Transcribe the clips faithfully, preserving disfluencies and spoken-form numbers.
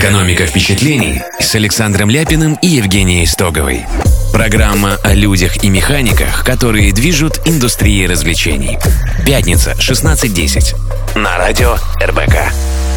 Экономика впечатлений с Александром Ляпиным и Евгенией Стоговой. Программа о людях и механиках, которые движут индустрией развлечений. Пятница, шестнадцать десять. На радио эр бэ ка.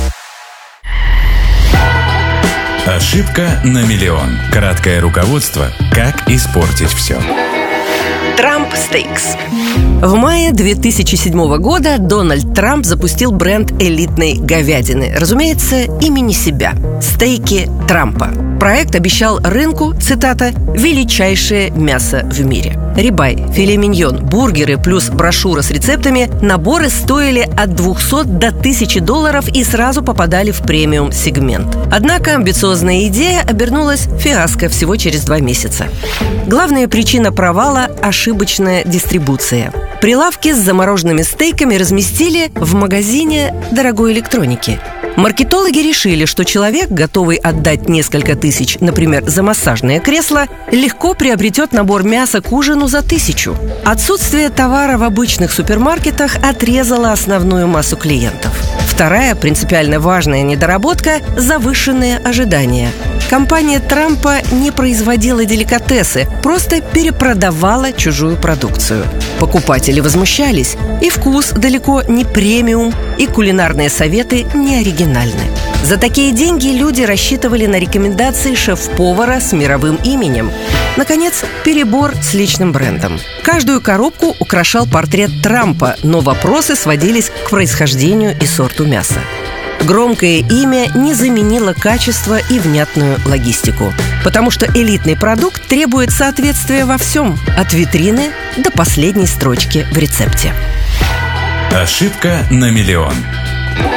Ошибка на миллион. Краткое руководство «Как испортить все». Трамп Стейкс. В мае две тысячи седьмого года Дональд Трамп запустил бренд элитной говядины. Разумеется, имени себя – стейки Трампа. Проект обещал рынку, цитата, «величайшее мясо в мире». Рибай, филе миньон, бургеры плюс брошюра с рецептами, наборы стоили от двухсот до тысячи долларов и сразу попадали в премиум-сегмент. Однако амбициозная идея обернулась фиаско всего через два месяца. Главная причина провала – ошибочная дистрибуция. Прилавки с замороженными стейками разместили в магазине дорогой электроники. Маркетологи решили, что человек, готовый отдать несколько тысяч, например, за массажное кресло, легко приобретет набор мяса к ужину за тысячу. Отсутствие товара в обычных супермаркетах отрезало основную массу клиентов. Вторая принципиально важная недоработка – завышенные ожидания. Компания Трампа не производила деликатесы, просто перепродавала чужую продукцию. Покупатели возмущались, и вкус далеко не премиум, и кулинарные советы не оригинальны. За такие деньги люди рассчитывали на рекомендации шеф-повара с мировым именем. Наконец, перебор с личным брендом. Каждую коробку украшал портрет Трампа, но вопросы сводились к происхождению и сорту мяса. Громкое имя не заменило качество и внятную логистику. Потому что элитный продукт требует соответствия во всем, от витрины до последней строчки в рецепте. Ошибка на миллион.